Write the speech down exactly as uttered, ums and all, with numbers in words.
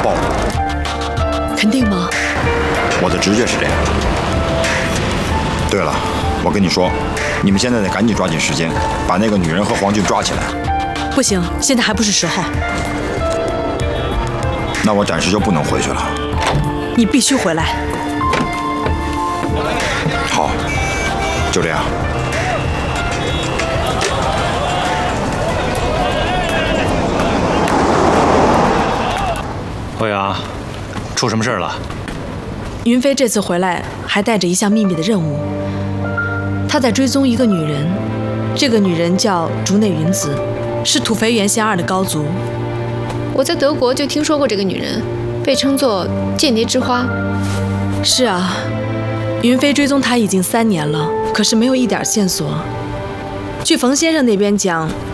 报复。 肯定吗？ 我的直觉是这样。对了，我跟你说，你们现在得赶紧抓紧时间，把那个女人和黄俊抓起来。 不行，现在还不是时候。 那我暂时就不能回去了。 你必须回来。 好，就这样。 欧阳，出什么事了？ 云飞这次回来还带着一项秘密的任务，他在追踪一个女人，这个女人叫竹内云子，是土肥原贤二的高足。 我在德国就听说过这个女人，被称作间谍之花。 是啊，云飞追踪她已经三年了，可是没有一点线索。据冯先生那边讲，